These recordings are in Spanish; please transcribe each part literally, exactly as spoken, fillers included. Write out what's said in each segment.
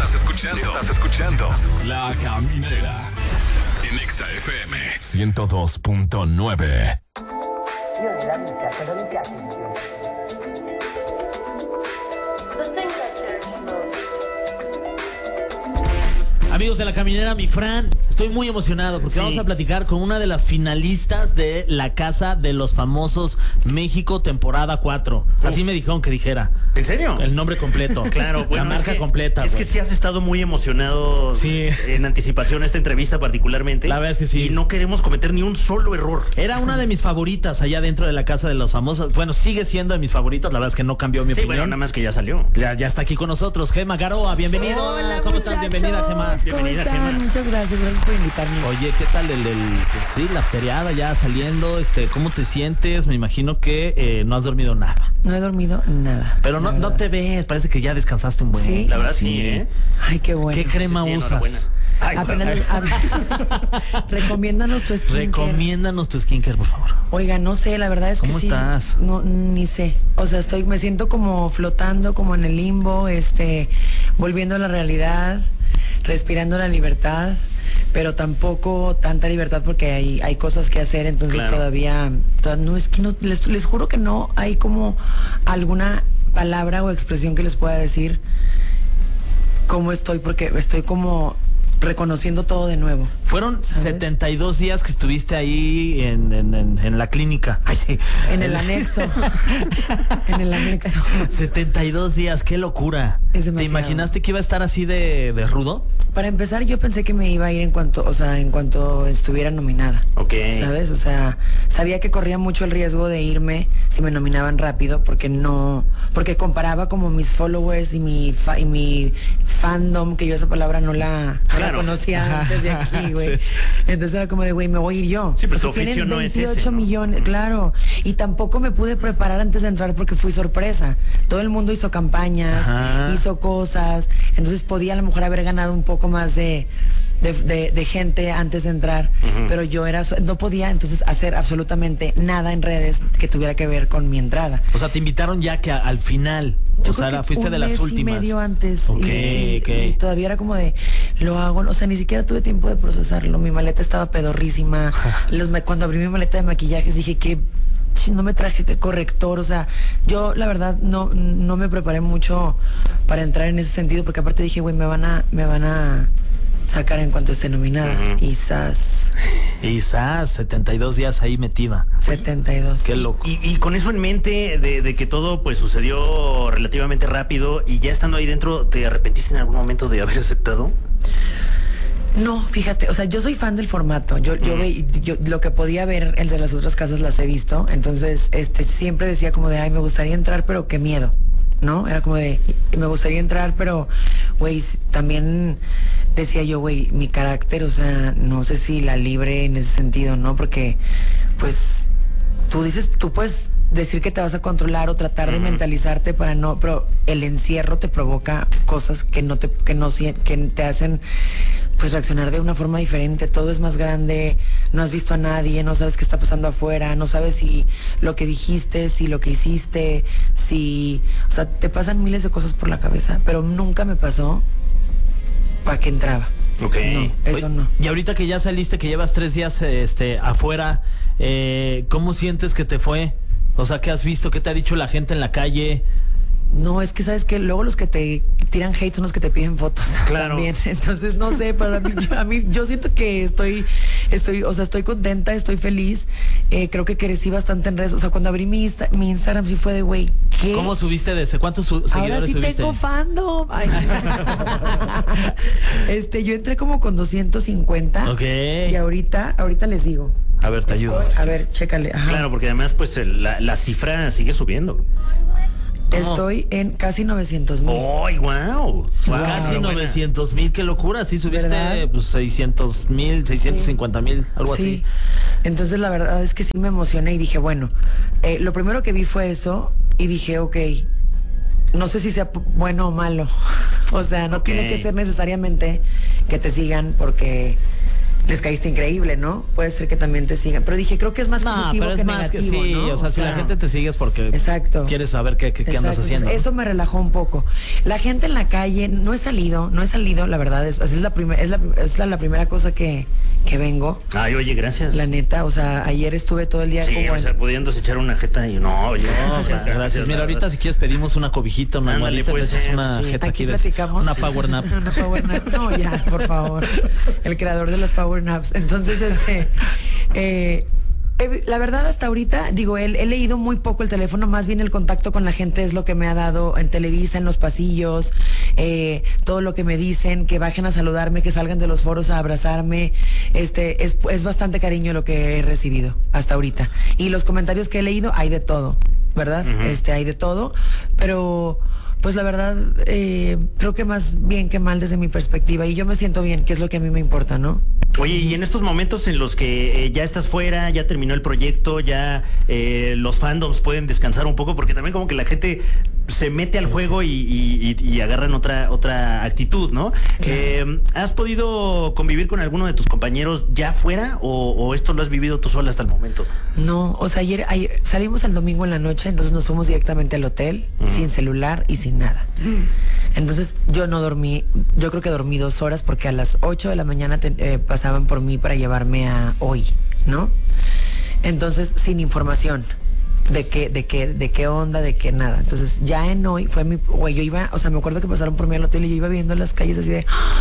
Estás escuchando, estás escuchando La Caminera en Exa F M ciento dos punto nueve. Io nella vita, se non mi piace di più. The things I cherish most. Amigos de La Caminera, mi Fran, estoy muy emocionado porque Sí. vamos a platicar con una de las finalistas de La Casa de los Famosos México temporada cuatro. Así me dijeron que dijera. ¿En serio? El nombre completo. Claro, bueno, la marca es que, completa. Es pues. que sí has estado muy emocionado Sí. en anticipación a esta entrevista particularmente. La verdad es que sí. Y no queremos cometer ni un solo error. Era una de mis favoritas allá dentro de La Casa de los Famosos. Bueno, sigue siendo de mis favoritas. La verdad es que no cambió mi Sí, opinión. bueno, nada más que ya salió. Ya, ya está aquí con nosotros Gema Garoa, bienvenido. Hola, ¿Cómo estás? muchachos. Bienvenida, Gema. ¿Cómo Bienvenida, están? Gema. Muchas gracias, gracias por invitarme. Oye, ¿qué tal el del, pues sí, la aftereada ya saliendo? Este, ¿cómo te sientes? Me imagino que eh, no has dormido nada. No he dormido nada. Pero no, la no verdad. te ves, parece que ya descansaste un buen. Sí. La verdad sí, ¿eh? Ay, qué bueno. ¿Qué crema Sí, sí, enhorabuena. usas? Ay, Apenas bueno. a- recomiéndanos tu skincare. Recomiéndanos tu skincare, por favor. Oiga, no sé, la verdad es que ¿Cómo sí. estás? No, ni sé. O sea, estoy, me siento como flotando, como en el limbo, este, volviendo a la realidad, respirando la libertad, pero tampoco tanta libertad porque hay, hay cosas que hacer, entonces Claro. todavía, to- no es que no, les, les juro que no hay como alguna palabra o expresión que les pueda decir cómo estoy, porque estoy como reconociendo todo de nuevo. Fueron ¿Sabes? setenta y dos días que estuviste ahí en, en, en, en la clínica. Ay, sí. En el anexo. En el anexo. setenta y dos días, qué locura. Es ¿Te demasiado. imaginaste que iba a estar así de, de rudo? Para empezar, yo pensé que me iba a ir en cuanto, o sea, en cuanto estuviera nominada. Ok. ¿Sabes? O sea, sabía que corría mucho el riesgo de irme si me nominaban rápido, porque no, porque comparaba como mis followers y mi fa- y mi fandom, que yo esa palabra no la, no la Claro. conocía antes de aquí, güey. Sí. Entonces era como de, güey, me voy a ir yo. Sí, pero O tu sea, oficio tienen no es ese, veintiocho ¿no? millones, claro. Y tampoco me pude preparar antes de entrar porque fui sorpresa. Todo el mundo hizo campañas, Ajá. hizo cosas, entonces podía a lo mejor haber ganado un poco más de, de, de- de gente antes de entrar, pero yo era so- no podía entonces hacer absolutamente nada en redes que tuviera que ver con mi entrada. O sea, te invitaron ya que a- al final. Yo o sea, creo que fuiste un de las mes últimas. y medio antes. Ok, y, y- ok. y todavía era como de, lo hago, o sea, ni siquiera tuve tiempo de procesarlo. Mi maleta estaba pedorrísima. Los ma- cuando abrí mi maleta de maquillajes dije que ch, no me traje que corrector, o sea, yo la verdad no, no me preparé mucho para entrar en ese sentido, porque aparte dije, güey, me van a, me van a sacar en cuanto esté nominada. Ujú. Y sas, Quizás setenta y dos días ahí metida. setenta y dos. Qué loco. Y, y con eso en mente de, de que todo pues sucedió relativamente rápido y ya estando ahí dentro, ¿te arrepentiste en algún momento de haber aceptado? No, fíjate, o sea, yo soy fan del formato. Yo, yo, ve- yo lo que podía ver, el de las otras casas las he visto. Entonces, este, siempre decía como de, ay, me gustaría entrar, pero qué miedo, ¿no? Era como de, me gustaría entrar, pero, güey, s- también decía yo, güey, mi carácter, o sea, no sé si la libre en ese sentido, ¿no? Porque, pues, tú dices, tú puedes decir que te vas a controlar o tratar de mentalizarte para no, pero el encierro te provoca cosas que no te, que no, sien- que te hacen pues reaccionar de una forma diferente. Todo es más grande, no has visto a nadie, no sabes qué está pasando afuera, no sabes si lo que dijiste, si lo que hiciste, si, o sea, te pasan miles de cosas por la cabeza, pero nunca me pasó para que entraba. Ok. No, eso Oye, no. Y ahorita que ya saliste, que llevas tres días este, afuera, eh, ¿cómo sientes que te fue? O sea, ¿qué has visto? ¿Qué te ha dicho la gente en la calle? No, es que sabes que luego los que te tiran hate son los que te piden fotos. Claro. También. Entonces, no sé, para mí, yo, a mí, yo siento que estoy, estoy, o sea, estoy contenta, estoy feliz. Eh, creo que crecí bastante en redes. O sea, cuando abrí mi, Insta- mi Instagram sí fue de, güey, ¿qué? ¿Cómo subiste de ese? ¿Cuántos su- seguidores Ahora sí subiste? tengo fandom. Ay. este, yo entré como con doscientos cincuenta. Ok. Y ahorita, ahorita les digo. A ver, te ayudo. A ver, chécale. Ajá. Claro, porque además pues el- la, la cifra sigue subiendo. ¿Cómo? Estoy en casi novecientos mil. ¡Ay, wow! Casi novecientos mil, qué locura. Sí, subiste ¿Verdad? pues seiscientos mil, seiscientos cincuenta mil, algo Sí. así. Entonces la verdad es que sí me emocioné y dije, bueno, eh, lo primero que vi fue eso y dije, ok, no sé si sea p- bueno o malo. O sea, no Ok. tiene que ser necesariamente que te sigan porque les caíste increíble, ¿no? Puede ser que también te sigan. Pero dije, creo que es más No, positivo pero es que más negativo, que sí, ¿no? o sea, si la gente te sigue es porque Exacto. quieres saber qué, qué, qué andas Exacto. haciendo. Eso me relajó un poco. La gente en la calle, no he salido, no he salido, la verdad, es, es la primera, es la, es la, la primera cosa que, que vengo. Ay, oye, gracias. La neta, o sea, ayer estuve todo el día Sí, como o en- sea, pudiéndose echar una jeta y no, oye, No, o sea, gracias. Mira, la ahorita verdad. si quieres pedimos una cobijita, una Ándale, almohadita, pues, le echas sí, una sí. jeta Aquí aquí de platicamos. una power nap. Una power nap. No, ya, por favor. El creador de las power naps. Entonces, este, eh, eh, la verdad hasta ahorita, digo, he, he leído muy poco el teléfono, más bien el contacto con la gente es lo que me ha dado en Televisa, en los pasillos, eh, todo lo que me dicen, que bajen a saludarme, que salgan de los foros a abrazarme, este, es, es bastante cariño lo que he recibido hasta ahorita. Y los comentarios que he leído, hay de todo, ¿verdad? Uh-huh. Este, hay de todo, pero pues la verdad, eh, creo que más bien que mal desde mi perspectiva, y yo me siento bien, que es lo que a mí me importa, ¿no? Oye, y en estos momentos en los que eh, ya estás fuera, ya terminó el proyecto, ya eh, los fandoms pueden descansar un poco, porque también como que la gente se mete al juego y, y, y, y agarran otra otra actitud, ¿no? Claro. Eh, ¿Has podido convivir con alguno de tus compañeros ya fuera o, o esto lo has vivido tú sola hasta el momento? No, o sea, ayer, ayer salimos el domingo en la noche, entonces nos fuimos directamente al hotel, mm. sin celular y sin nada. Mm. Entonces yo no dormí, yo creo que dormí dos horas porque a las ocho de la mañana te, eh, pasaban por mí para llevarme a hoy, ¿no? Entonces, sin información. De qué, de qué, de qué onda, de qué nada. Entonces, ya en hoy fue mi, güey, yo iba, o sea, me acuerdo que pasaron por mí al hotel y yo iba viendo las calles así de,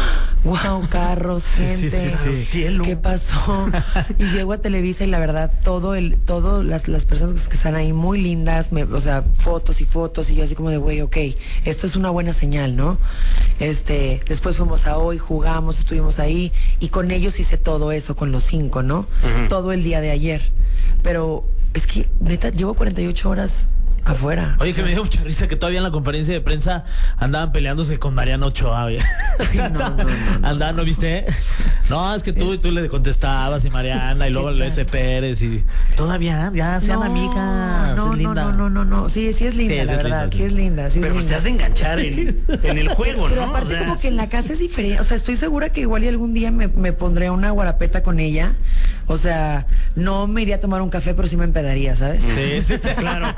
wow, carros, gente, sí, sí, sí, cielo. ¿Qué pasó? Y llego a Televisa y la verdad, todo el, todo las, las personas que están ahí muy lindas, me, o sea, fotos y fotos, y yo así como de, güey, ok, esto es una buena señal, ¿no? Este, después fuimos a hoy, jugamos, estuvimos ahí, y con ellos hice todo eso, con los cinco, ¿no? Uh-huh. Todo el día de ayer. Pero es que, neta, llevo cuarenta y ocho horas afuera. Oye, que me dio mucha risa que todavía en la conferencia de prensa andaban peleándose con Mariana Ochoa. Sí, no, no, no, no, andaban, ¿no viste? No, es que tú y tú le contestabas y Mariana y luego le ese Pérez y todavía, ya sean no, amigas. No, es linda. no, no, no, no, sí, sí es linda, sí, la es verdad, linda, sí es linda, sí es Pero linda. te has de enganchar en, en el juego, Pero ¿no? aparte o sea, como que en la casa es diferente, o sea, estoy segura que igual y algún día me, me pondré una guarapeta con ella. O sea, no me iría a tomar un café, pero sí me empedaría, ¿sabes? Sí, sí, sí, claro.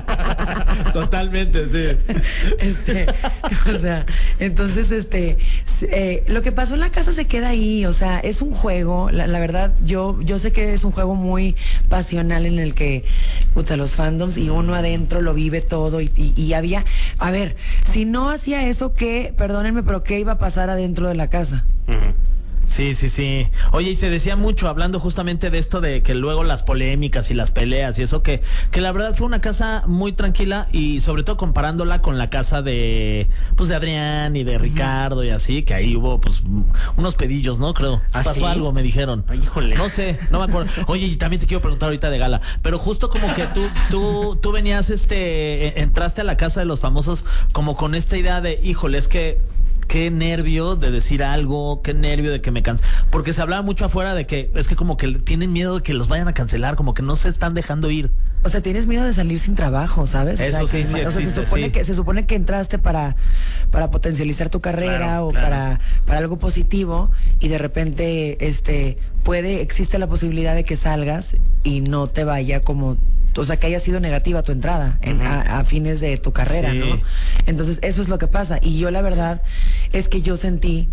Totalmente, sí. Este, o sea, entonces, este, eh, lo que pasó en la casa se queda ahí, o sea, es un juego, la, la verdad, yo, yo sé que es un juego muy pasional en el que, puta, los fandoms y uno adentro lo vive todo y, y, y había, a ver, si no hacía eso, ¿qué? Perdónenme, pero ¿qué iba a pasar adentro de la casa? Uh-huh. Sí, sí, sí. Oye, y se decía mucho, hablando justamente de esto de que luego las polémicas y las peleas y eso, que, que la verdad fue una casa muy tranquila y sobre todo comparándola con la casa de, pues de Adrián y de Ricardo y así, que ahí hubo pues unos pedillos, ¿no? Creo. ¿Ah, pasó sí? algo, me dijeron. Ay, híjole. No sé, no me acuerdo. Oye, y también te quiero preguntar ahorita de Gala, pero justo como que tú, tú, tú venías, este, entraste a la casa de los famosos como con esta idea de, híjole, es que qué nervio de decir algo, qué nervio de que me canse. Porque se hablaba mucho afuera de que es que como que tienen miedo de que los vayan a cancelar, como que no se están dejando ir. O sea, tienes miedo de salir sin trabajo, ¿sabes? Eso o sea, sí, que, sí o sea, existe, se supone sí. que se supone que entraste para para potencializar tu carrera Claro, o claro. para para algo positivo y de repente este puede existe la posibilidad de que salgas y no te vaya como, o sea, que haya sido negativa tu entrada en, uh-huh. a, a fines de tu carrera, sí. ¿no? Entonces, eso es lo que pasa. Y yo la verdad es que yo sentí,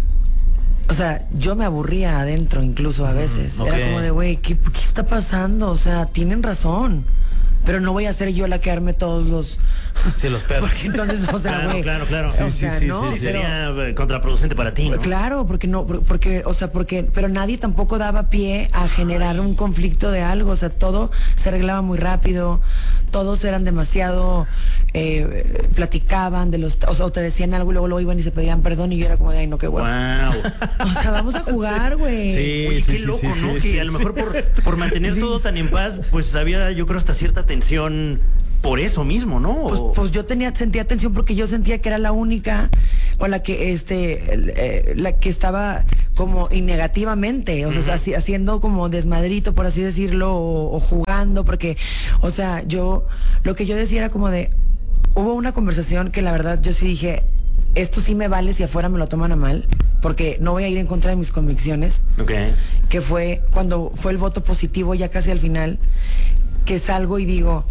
o sea, yo me aburría adentro incluso a veces. Mm, okay. Era como de, güey, ¿qué, ¿qué está pasando? O sea, tienen razón. Pero no voy a ser yo la que arme todos los... Sí, los perros. Porque entonces, o sea, Claro, güey. claro, claro. O Sí, sea, sí, ¿no? Sí, Pero- sería eh, contraproducente para ti, ¿no? Claro, porque no, porque, o sea, porque, pero nadie tampoco daba pie a generar un conflicto de algo, o sea, todo se arreglaba muy rápido, todos eran demasiado, eh, platicaban de los, o sea, o te decían algo y luego, luego iban y se pedían perdón y yo era como de, ay, no, qué bueno. Wow. O sea, vamos a jugar, güey. Sí, Oye, sí, qué sí, loco, sí, ¿no? sí, que sí, a lo sí. mejor por, por mantener todo tan en paz, pues había, yo creo, hasta cierta tensión por eso mismo, ¿no? Pues, O- pues yo tenía, sentía tensión porque yo sentía que era la única o la que este el, eh, la que estaba como y negativamente, o sea, Ujú. haci- haciendo como desmadrito, por así decirlo, o, o jugando, porque, o sea, yo, lo que yo decía era como de, hubo una conversación que la verdad yo sí dije, esto sí me vale si afuera me lo toman a mal, porque no voy a ir en contra de mis convicciones, Ok. que fue cuando fue el voto positivo ya casi al final, que salgo y digo,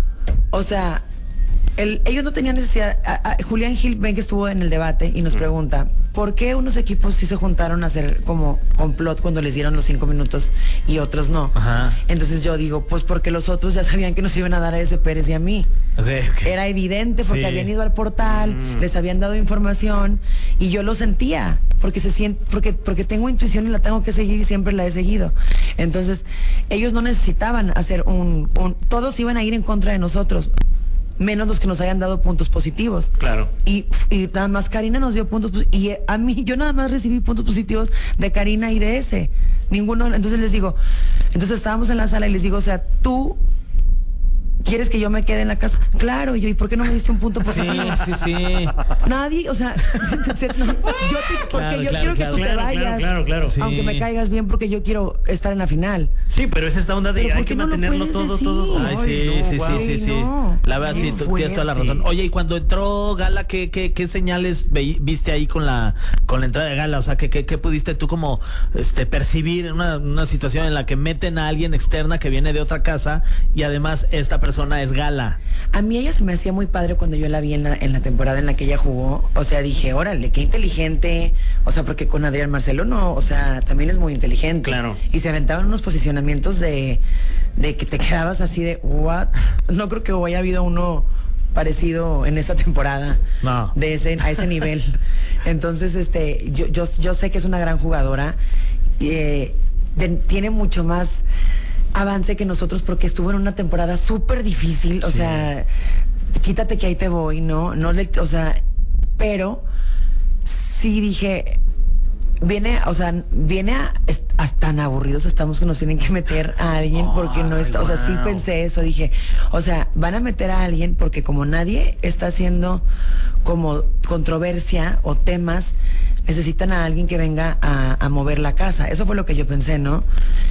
o sea, el, ellos no tenían necesidad. A, a, Julián Gil, ven que estuvo en el debate y nos pregunta, ¿por qué unos equipos sí se juntaron a hacer como complot cuando les dieron los cinco minutos y otros no? Ajá. Entonces yo digo, pues porque los otros ya sabían que nos iban a dar a ese Pérez y a mí. Okay, okay. Era evidente porque Sí. habían ido al portal, mm. les habían dado información y yo lo sentía porque se siente, porque porque tengo intuición y la tengo que seguir y siempre la he seguido. Entonces ellos no necesitaban hacer un, un todos iban a ir en contra de nosotros, menos los que nos hayan dado puntos positivos. Claro. Y, y nada más Karina nos dio puntos positivos. Y a mí, yo nada más recibí puntos positivos de Karina y de ese. Ninguno. Entonces les digo, entonces estábamos en la sala y les digo, o sea, tú ¿quieres que yo me quede en la casa? Claro, y yo, ¿y por qué no me diste un punto positivo? Sí, sí, sí. Nadie, o sea, se, no, yo te, porque Claro, yo claro, quiero claro. que tú Claro, te vayas. claro, claro, claro. Sí. Aunque me caigas bien porque yo quiero estar en la final. Sí, pero es esta onda de Pero ¿por hay qué que no lo mantenerlo puedes todo, decir? todo. Ay, sí, no, sí, guau. sí, sí, sí. no. La verdad, sí, Qué tú tienes toda la fuerte. razón. Oye, y cuando entró Gala, ¿qué, qué, qué señales ve- viste ahí con la con la entrada de Gala? O sea, ¿qué, qué, qué pudiste tú como este percibir en una, una situación en la que meten a alguien externa que viene de otra casa y además esta persona es Gala? A mí ella se me hacía muy padre cuando yo la vi en la, en la temporada en la que ella jugó. O sea, dije, órale, qué inteligente. O sea, porque con Adrián Marcelo no, o sea, también es muy inteligente. Claro. Y se aventaban unos posicionamientos de, de que te quedabas así de, what? No creo que haya habido uno parecido en esta temporada. No. De ese, a ese nivel. Entonces, este, yo, yo, yo sé que es una gran jugadora. Eh, de, tiene mucho más avance que nosotros porque estuvo en una temporada súper difícil, o Sí. sea, quítate que ahí te voy, ¿no? No le, o sea, pero sí dije, viene, o sea, viene a, es- hasta tan aburridos estamos que nos tienen que meter a alguien porque no está, o sea, sí wow. pensé eso, dije, o sea, van a meter a alguien porque como nadie está haciendo como controversia o temas, necesitan a alguien que venga a, a mover la casa. Eso fue lo que yo pensé, ¿no?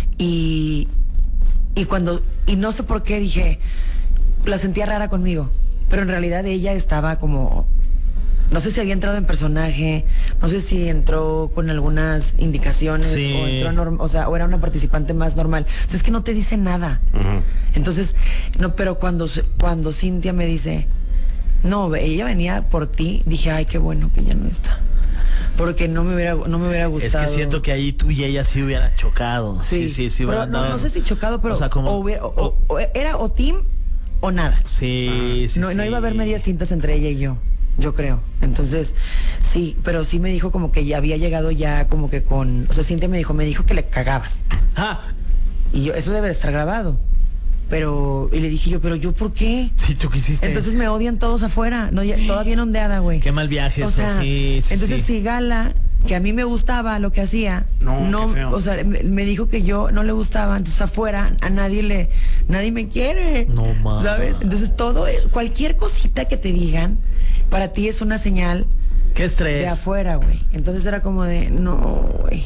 Y Y cuando, y no sé por qué dije, la sentía rara conmigo, pero en realidad ella estaba como, no sé si había entrado en personaje, no sé si entró con algunas indicaciones, Sí. o entró norm- o sea, o era una participante más normal. O sea, es que no te dice nada. Ujú. Entonces, no, pero cuando, se- cuando Cintia me dice, no, ella venía por ti, dije, ay, qué bueno que ya no está. Porque no me hubiera, no me hubiera Es gustado. que siento que ahí tú y ella sí hubieran chocado. Sí, sí, sí. Pero hubieran no, dado- no sé si chocado, pero o sea, como- o hubiera- o- o era o team o nada. Sí, sí, no, sí. no iba a haber medias tintas entre ella y yo, yo creo. Entonces, sí, pero sí me dijo como que ya había llegado ya como que con, o sea, Cintia me dijo, me dijo que le cagabas. Ah, Y yo, eso debe de estar grabado. Pero, y le dije yo, pero yo, ¿por qué? sí, tú quisiste. Entonces me odian todos afuera, no, ya, toda bien ondeada, güey. Qué mal viaje O eso, sea, sí, sí, entonces sí. si Gala, que a mí me gustaba lo que hacía, No, qué feo. o sea, me, me dijo que yo no le gustaba, entonces afuera a nadie le, nadie me quiere. No, ma. ¿Sabes? Entonces todo, es- cualquier cosita que te digan, para ti es una señal Qué de estrés. afuera, güey. Entonces era como de, no, güey.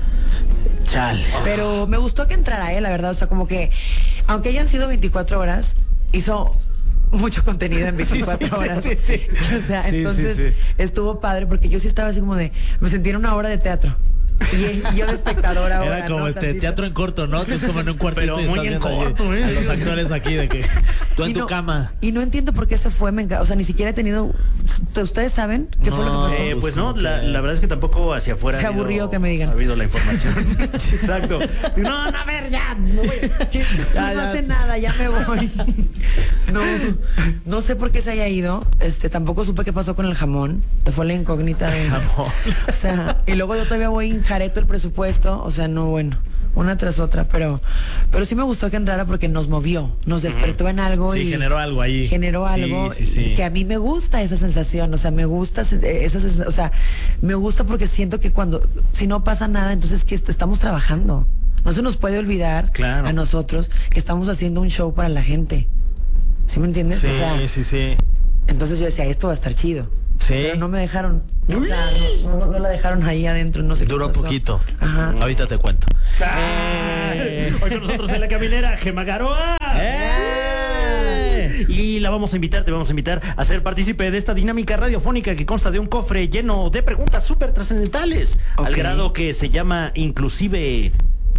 Chale. Pero me gustó que entrara, eh, la verdad, o sea, como que, aunque hayan sido veinticuatro horas, hizo mucho contenido en veinticuatro sí, sí, horas. sí, sí. O sea, Sí, sí, entonces sí. estuvo padre porque yo sí estaba así como de, me sentí en una obra de teatro. Y, y yo de espectadora ahora. Era como ¿no? este Tantito. teatro en corto, ¿no? Tú como en un cuartito Pero y muy estás en viendo ahí corto, ¿eh? a los actores aquí de que tú en Y tu no- cama. Y no entiendo por qué se fue, me enca- o sea, ni siquiera he tenido, ¿ustedes saben qué fue lo No. que pasó? Eh, pues no, como la, que- la verdad es que tampoco hacia afuera Se ha habido- aburrió que me digan. ha habido la información. Exacto. No, no, a ver, ya. no voy. ¿Qué? Ya, no ya. hace nada, ya me voy. No, no sé por qué se haya ido. Este, tampoco supe qué pasó con el jamón. Fue la incógnita de Jamón. O sea, y luego yo todavía voy en jareto el presupuesto. O sea, no, bueno, una tras otra, pero, pero sí me gustó que entrara porque nos movió, nos despertó en algo Sí, y generó algo ahí. generó Sí, algo sí, sí. y que a mí me gusta esa sensación. O sea, me gusta esa sensación, o sea, me gusta porque siento que cuando, si no pasa nada, entonces que est- estamos trabajando. No se nos puede olvidar Claro. a nosotros que estamos haciendo un show para la gente. ¿Sí me entiendes? Sí, O sea, sí, sí. entonces yo decía, esto va a estar chido. Sí. Pero no me dejaron. O sea, no, no- no la dejaron ahí adentro, no sé qué Duró pasó. poquito. Ajá. Ahorita te cuento. Ah, Hoy con nosotros en la caminera, Gema Garoa. ¡Eh! y la vamos a invitar, te vamos a invitar a ser partícipe de esta dinámica radiofónica que consta de un cofre lleno de preguntas súper trascendentales, Ok. al grado que se llama inclusive...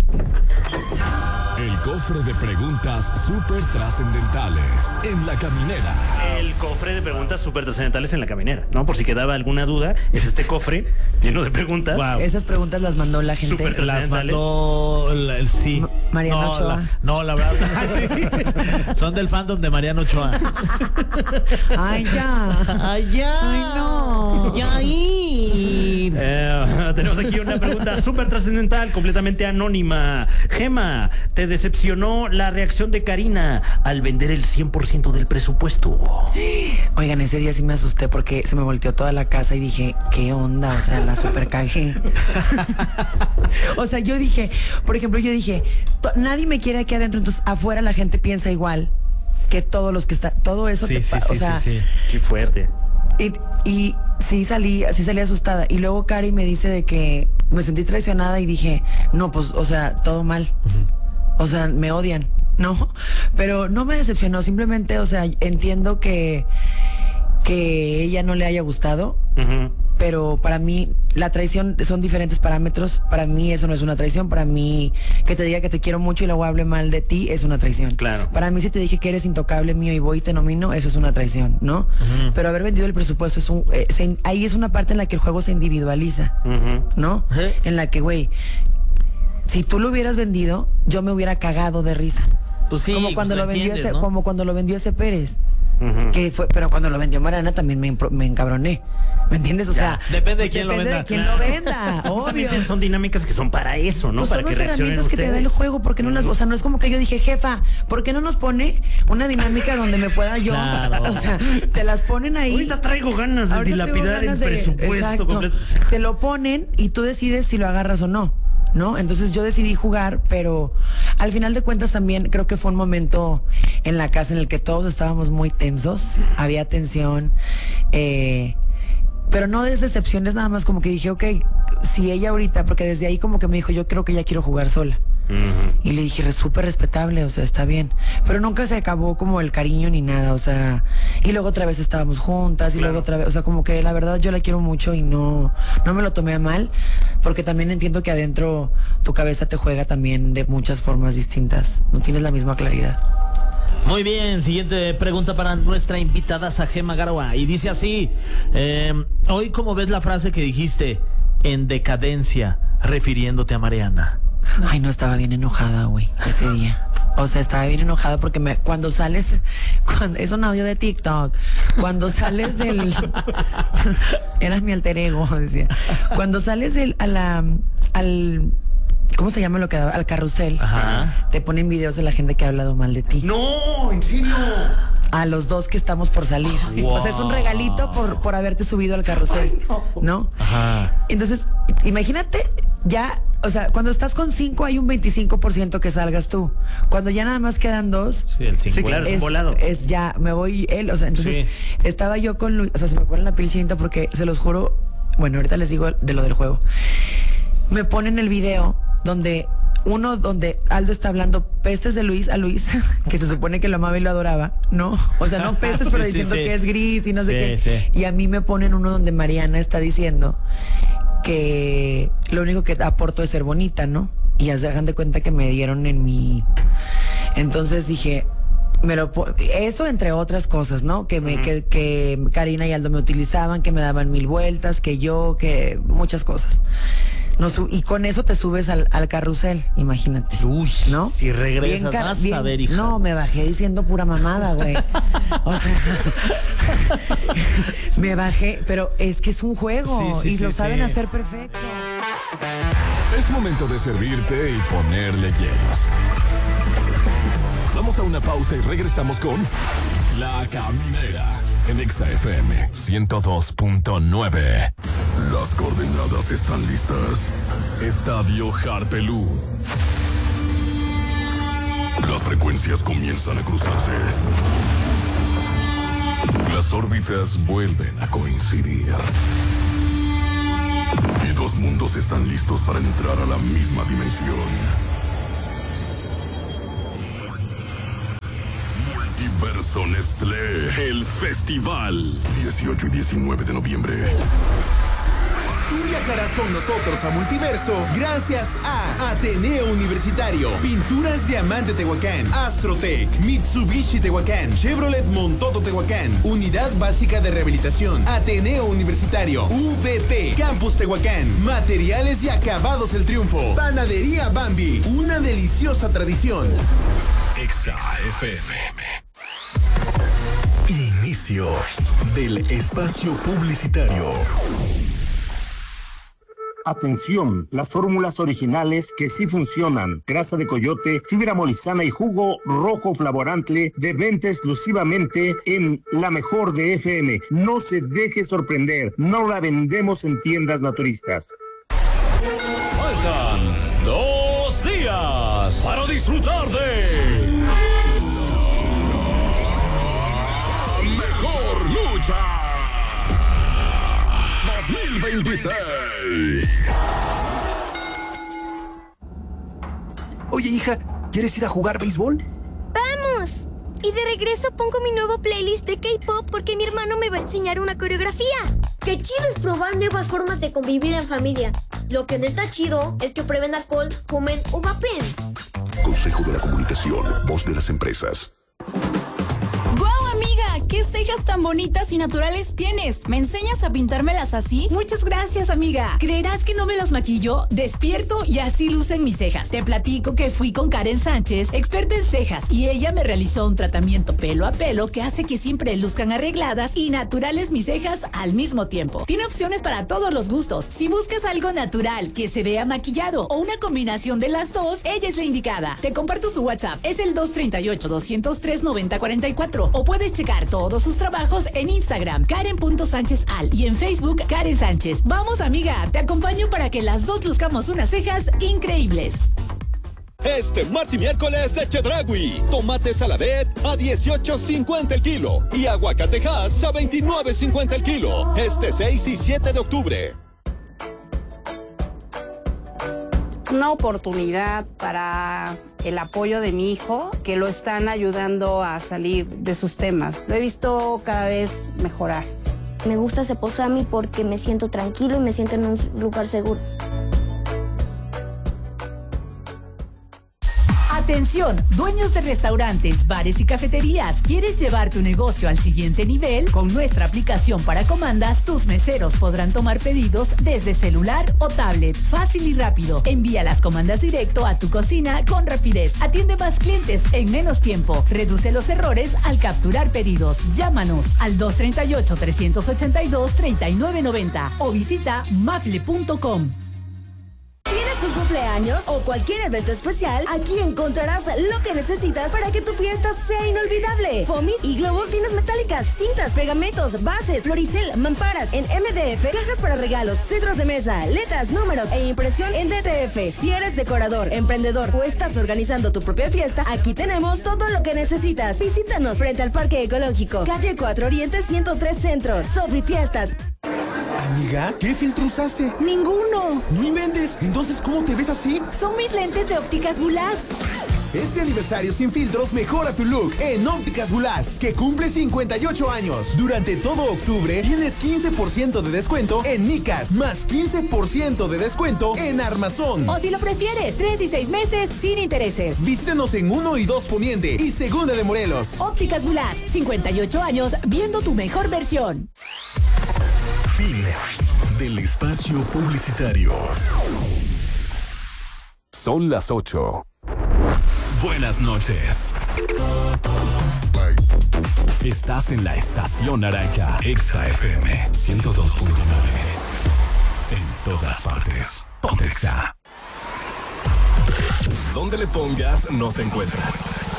El cofre de preguntas súper trascendentales en la caminera. El cofre de preguntas súper trascendentales en la caminera, ¿no? Por si quedaba alguna duda, es este cofre lleno de preguntas. Wow. Esas preguntas las mandó la gente. Súper Las trascendentales. mandó el, el- sí. M- Mariano no, Ochoa. La, no, la verdad. Sí. Son del fandom de Mariano Ochoa. Ay, ya. Ay, ya. Ay, no. Ya ahí. Eh, tenemos aquí una pregunta súper trascendental, completamente anónima. Gema, ¿te decepcionó la reacción de Karina al vender el cien por ciento del presupuesto? Oigan, ese día sí me asusté porque se me volteó toda la casa y dije, ¿qué onda? O sea, la super cagué. O sea, yo dije, por ejemplo, yo dije, to- nadie me quiere aquí adentro, entonces afuera la gente piensa igual que todos los que están, todo eso Sí, te sí, pa- sí, o sea, sí, sí. Qué fuerte. Y, y sí salí, sí salí asustada. Y luego Cari me dice de que me sentí traicionada y dije, no, pues, o sea, todo mal. O sea, me odian, ¿no? Pero no me decepcionó, simplemente, o sea, entiendo que, que ella no le haya gustado, Ujú. pero para mí la traición son diferentes parámetros. Para mí eso no es una traición. Para mí que te diga que te quiero mucho y luego hable mal de ti es una traición. Claro. Para mí si te dije que eres intocable mío y voy y te nomino, eso es una traición, ¿no? Pero haber vendido el presupuesto es un, eh, se- ahí es una parte en la que el juego se individualiza, Ujú. ¿no? Ajá. En la que, güey, si tú lo hubieras vendido, yo me hubiera cagado de risa. Pues sí, como cuando pues lo lo vendió entiendes, ese, ¿no? como cuando lo vendió ese Pérez. Ujú. Que fue, pero cuando lo vendió Mariana también me, impro- me encabroné. ¿Me entiendes? O sea, depende de quién lo depende venda. de quién Claro. lo venda, obvio. Justamente son dinámicas que son para eso, ¿no? Pues para son que las reaccionen herramientas que te da el ustedes. juego, porque no las, o sea, no es como que yo dije, jefa, ¿por qué no nos pone una dinámica donde me pueda yo? Claro. O sea, te las ponen ahí. Ahorita traigo ganas de Ahorita traigo dilapidar el ganas de- presupuesto exacto. completo. Te lo ponen y tú decides si lo agarras o no, ¿no? Entonces yo decidí jugar, pero al final de cuentas también creo que fue un momento en la casa en el que todos estábamos muy tensos, había tensión, eh, pero no de decepciones, nada más como que dije, ok, si ella ahorita, porque desde ahí como que me dijo, yo creo que ya quiero jugar sola. Ujú. Y le dije, súper respetable, o sea, está bien. Pero nunca se acabó como el cariño ni nada, o sea, y luego otra vez estábamos juntas, y Claro. luego otra vez, o sea, como que la verdad yo la quiero mucho y no, no me lo tomé a mal, porque también entiendo que adentro tu cabeza te juega también de muchas formas distintas, no tienes la misma claridad. Muy bien, siguiente pregunta para nuestra invitada Gema Garoa. Y dice así, eh, hoy como ves la frase que dijiste, en decadencia, refiriéndote a Mariana. Ay, no, estaba bien enojada, güey, ese día. O sea, estaba bien enojada porque me, cuando sales, cuando, es un audio de TikTok, cuando sales del, eras mi alter ego, decía. Cuando sales del, a la, al, ¿cómo se llama lo que daba? Al carrusel. Ajá. Te ponen videos de la gente que ha hablado mal de ti. No, en serio. A los dos que estamos por salir. Wow. O sea, es un regalito por, por haberte subido al carrusel. no. Ajá. Entonces, imagínate, ya, o sea, cuando estás con cinco hay un veinticinco por ciento que salgas tú. Cuando ya nada más quedan dos, Sí, el cincuenta. Sí, claro. Es un volado. es ya, me voy él, o sea, entonces Sí. estaba yo con Luis, o sea, se me pone la piel chinita porque se los juro, bueno, ahorita les digo de lo del juego. Me ponen el video donde uno donde Aldo está hablando pestes de Luis a Luis, que se supone que lo amaba y lo adoraba, ¿no? O sea, no pestes, pero Sí, sí, diciendo sí. que es gris y no sé Sí, qué. sí. Y a mí me ponen uno donde Mariana está diciendo que lo único que aporto es ser bonita, ¿no? Y ya se hagan de cuenta que me dieron en mi... Entonces dije, me lo po- eso entre otras cosas, ¿no? Que me, que, que Karina y Aldo me utilizaban, que me daban mil vueltas, que yo, que muchas cosas. No, su- y con eso te subes al, al carrusel, imagínate. Uy, ¿no? si regresas, Bien car- vas bien- a ver, hija. No, me bajé diciendo pura mamada, güey. O sea, me bajé, pero es que es un juego Sí, sí, y sí, lo saben sí. hacer perfecto. Es momento de servirte y ponerle hielos. Vamos a una pausa y regresamos con La Caminera en Exa F M ciento dos punto nueve. Las coordenadas están listas. Estadio Harpelú. Las frecuencias comienzan a cruzarse. Las órbitas vuelven a coincidir. Y dos mundos están listos para entrar a la misma dimensión. Multiverso Universo Nestlé, el festival. dieciocho y diecinueve de noviembre. Tú viajarás con nosotros a Multiverso gracias a Ateneo Universitario, Pinturas Diamante Tehuacán, Astrotech, Mitsubishi Tehuacán, Chevrolet Montoto Tehuacán, Unidad Básica de Rehabilitación, Ateneo Universitario, U V P, Campus Tehuacán, Materiales y Acabados El Triunfo, Panadería Bambi, una deliciosa tradición. Exa F M. Inicio del espacio publicitario. Atención, las fórmulas originales que sí funcionan. Grasa de coyote, fibra molizana y jugo rojo flavorante de venta exclusivamente en La Mejor de F M. No se deje sorprender, no la vendemos en tiendas naturistas. Faltan dos días para disfrutar de La Mejor Lucha dos mil veintiséis. Oye, hija, ¿quieres ir a jugar béisbol? ¡Vamos! Y de regreso pongo mi nuevo playlist de K-pop porque mi hermano me va a enseñar una coreografía. ¡Qué chido es probar nuevas formas de convivir en familia! Lo que no está chido es que prueben alcohol, fumen o vapen. Consejo de la Comunicación, voz de las empresas. ¡Guau, amiga! ¿Qué cejas tan bonitas y naturales tienes? ¿Me enseñas a pintármelas así? Muchas gracias, amiga. ¿Creerás que no me las maquillo? Despierto y así lucen mis cejas. Te platico que fui con Karen Sánchez, experta en cejas, y ella me realizó un tratamiento pelo a pelo que hace que siempre luzcan arregladas y naturales mis cejas al mismo tiempo. Tiene opciones para todos los gustos. Si buscas algo natural que se vea maquillado o una combinación de las dos, ella es la indicada. Te comparto su WhatsApp. Es el dos tres ocho, dos cero tres, nueve cero cuatro cuatro. O puedes checar todos sus trabajos en Instagram, Karen punto Sánchez Al, y en Facebook, Karen Sánchez. Vamos, amiga, te acompaño para que las dos luzcamos unas cejas increíbles. Este martes y miércoles de Chedraui. Tomate saladet a dieciocho cincuenta el kilo y aguacatejas a veintinueve cincuenta el kilo. Este seis y siete de octubre. Una oportunidad para el apoyo de mi hijo, que lo están ayudando a salir de sus temas. Lo he visto cada vez mejorar. Me gusta Ceposami porque me siento tranquilo y me siento en un lugar seguro. Atención, dueños de restaurantes, bares y cafeterías. ¿Quieres llevar tu negocio al siguiente nivel? Con nuestra aplicación para comandas, tus meseros podrán tomar pedidos desde celular o tablet. Fácil y rápido. Envía las comandas directo a tu cocina con rapidez. Atiende más clientes en menos tiempo. Reduce los errores al capturar pedidos. Llámanos al dos tres ocho, tres ocho dos, tres nueve nueve cero o visita mafle punto com. ¿Tienes un cumpleaños o cualquier evento especial? Aquí encontrarás lo que necesitas para que tu fiesta sea inolvidable. Fomis y globos, tinas metálicas, cintas, pegamentos, bases, floricel, mamparas en M D F, cajas para regalos, centros de mesa, letras, números e impresión en D T F. Si eres decorador, emprendedor o estás organizando tu propia fiesta, aquí tenemos todo lo que necesitas. Visítanos frente al Parque Ecológico, calle cuatro Oriente ciento tres Centro. Sofi Fiestas. Amiga, ¿qué filtro usaste? ¡Ninguno! No inventes. Entonces, ¿cómo te ves así? Son mis lentes de Ópticas Bulás. Este aniversario sin filtros mejora tu look en Ópticas Bulás, que cumple cincuenta y ocho años. Durante todo octubre tienes quince por ciento de descuento en Micas, más quince por ciento de descuento en Armazón. O si lo prefieres, tres y seis meses sin intereses. Visítenos en uno y dos Poniente y Segunda de Morelos. Ópticas Bulás, cincuenta y ocho años viendo tu mejor versión. Fin del espacio publicitario. Son las ocho. Buenas noches. Estás en la estación naranja, Exa F M ciento dos punto nueve. En todas partes. Ponte Exa. Donde le pongas, nos encuentras.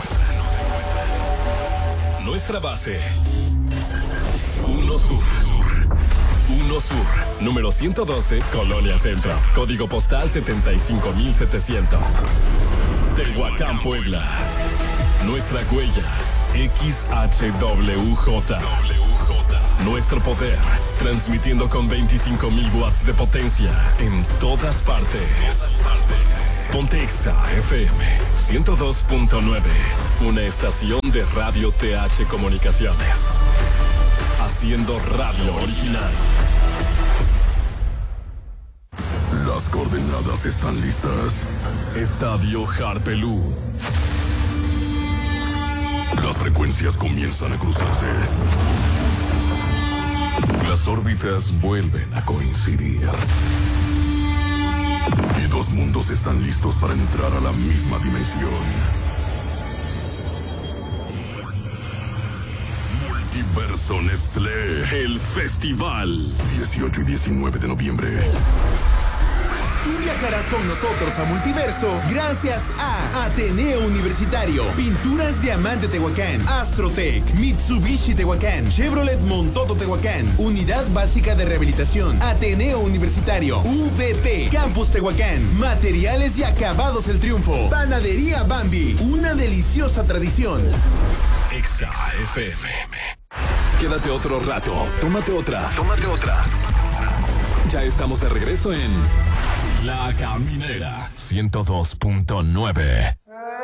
Nuestra base. Uno Sur. Uno Sur, número ciento doce, Colonia Centro. Código postal setenta y cinco mil setecientos. Tehuacán, Puebla. Nuestra huella, X H W J. Nuestro poder, transmitiendo con veinticinco mil watts de potencia en todas partes. Ponte Exa F M ciento dos punto nueve. Una estación de Radio T H Comunicaciones. Haciendo radio original. Las coordenadas están listas. Estadio Harpelú. Las frecuencias comienzan a cruzarse. Las órbitas vuelven a coincidir. Y dos mundos están listos para entrar a la misma dimensión. Multiverso Nestlé, el festival. dieciocho y diecinueve de noviembre. Tú viajarás con nosotros a Multiverso gracias a Ateneo Universitario, Pinturas Diamante Tehuacán, Astrotec, Mitsubishi Tehuacán, Chevrolet Montoto Tehuacán, Unidad Básica de Rehabilitación, Ateneo Universitario, U V P, Campus Tehuacán, Materiales y Acabados El Triunfo, Panadería Bambi, una deliciosa tradición. Exa F M. Quédate otro rato, tómate otra, tómate otra. Ya estamos de regreso en La Caminera ciento dos punto nueve.